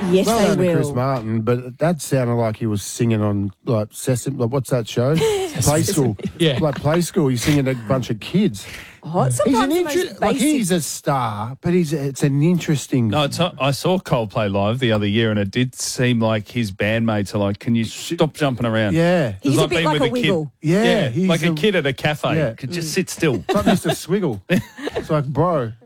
Yes, Well they done to Chris will. Martin, but that sounded like he was singing on like Sesame. Like, what's that show? Play School. Yeah. Like Play School. He's singing to a bunch of kids. Oh, it's He's sometimes an the most like basic. he's a star, but it's an interesting. No, I saw Coldplay live the other year, and it did seem like his bandmates are like, "Can you stop jumping around?" Yeah. He's It's a bit being like with a kid. wiggle. Yeah, he's like a kid at a cafe. Yeah. Could just sit still. It's like Mr. Swiggle. It's like, bro,